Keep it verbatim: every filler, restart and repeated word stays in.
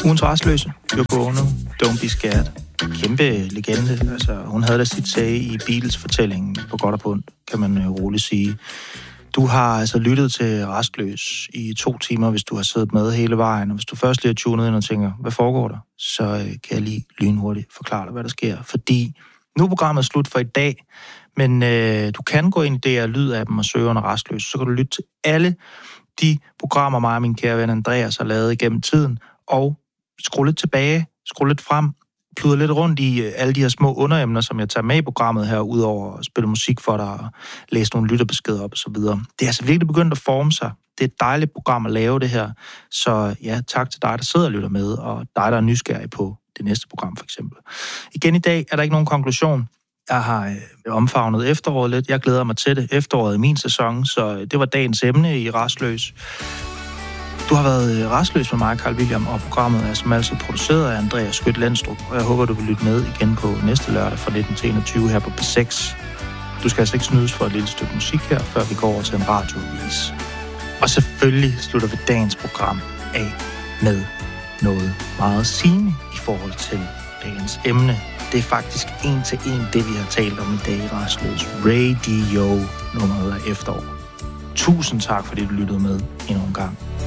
Ugens rastløse, Yoko Ono, Don't Be Scared. Kæmpe legende. Altså, hun havde da sit sag i Beatles-fortællingen på godt og på ondt, kan man øh, roligt sige. Du har altså lyttet til Rastløs i to timer, hvis du har siddet med hele vejen. Og hvis du først lige har tunet ind og tænker, hvad foregår der? Så øh, kan jeg lige lynhurtigt forklare dig, hvad der sker. Fordi nu er programmet slut for i dag, men øh, du kan gå ind i det her lyd-appen og søge under Rastløs. Så kan du lytte til alle de programmer, mig og min kære ven Andreas har lavet igennem tiden, og skrue lidt tilbage, skrue lidt frem, pluder lidt rundt i alle de her små underemner, som jeg tager med i programmet her, udover at spille musik for dig og læse nogle lytterbeskeder op og så videre. Det er altså virkelig begyndt at forme sig. Det er et dejligt program at lave det her. Så ja, tak til dig, der sidder og lytter med, og dig, der er nysgerrig på det næste program for eksempel. Igen i dag er der ikke nogen konklusion. Jeg har øh, omfavnet efteråret lidt. Jeg glæder mig til det. Efteråret i min sæson, så det var dagens emne i Rastløs. Du har været rastløs med mig, Carl William, og programmet er som altid produceret af Andreas Skødt Landstrup, og jeg håber, du vil lytte med igen på næste lørdag fra nitten til enogtyve her på P seks. Du skal altså ikke snydes for et lille stykke musik her, før vi går over til en radioavis. Og selvfølgelig slutter vi dagens program af med noget meget sigende i forhold til dagens emne. Det er faktisk en til en det, vi har talt om i dag i Rastløs. Radio, nummeret er efterår. Tusind tak, fordi du lyttede med endnu en gang.